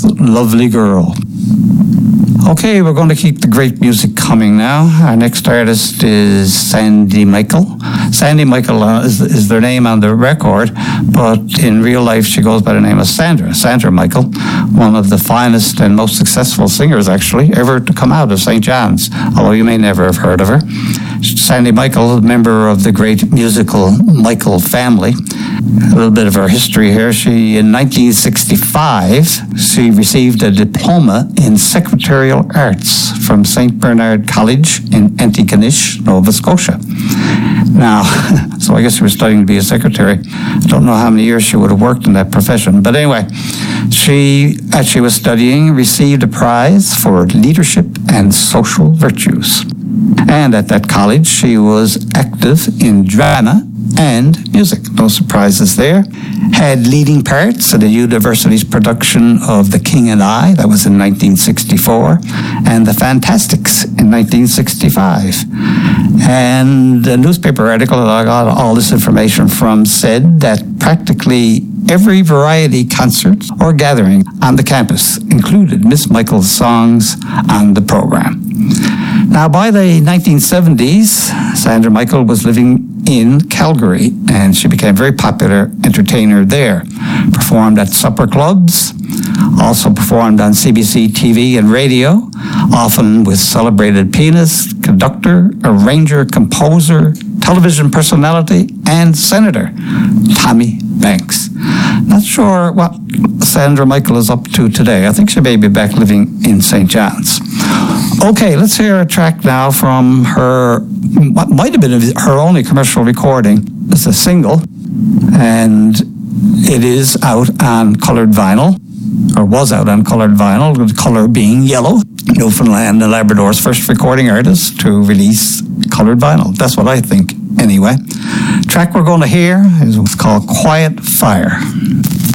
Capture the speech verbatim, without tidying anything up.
Lovely Girl. Okay, we're going to keep the great music coming now. Our next artist is Sandy Michael. Sandy Michael uh, is, is their name on the record, but in real life she goes by the name of Sandra. Sandra Michael, one of the finest and most successful singers, actually, ever to come out of Saint John's, although you may never have heard of her. Sandy Michael, a member of the great musical Michael family. A little bit of her history here. She, in nineteen sixty-five, she received a diploma in secretarial arts from Saint Bernard College in Antigonish, Nova Scotia. Now, so I guess she was studying to be a secretary. I don't know how many years she would have worked in that profession. But anyway, she, as she was studying, received a prize for leadership and social virtues. And at that college, she was active in drama and music. No surprises there. Had leading parts in the university's production of The King and I, that was in nineteen sixty-four, and The Fantastics in nineteen sixty-five. And a newspaper article that I got all this information from said that practically every variety concert or gathering on the campus included Miss Michael's songs on the program. Now, by the nineteen seventies, Sandra Michael was living in Calgary, and she became a very popular entertainer there. Performed at supper clubs, also performed on C B C T V and radio, often with celebrated pianist, conductor, arranger, composer, television personality, and Senator Tommy Banks. Not sure what Sandra Michael is up to today. I think she may be back living in Saint John's. Okay, let's hear a track now from her, what might have been her only commercial recording. It's a single, and it is out on colored vinyl, or was out on colored vinyl, the color being yellow. Newfoundland and Labrador's first recording artist to release colored vinyl. That's what I think, anyway. The track we're going to hear is what's called Quiet Fire.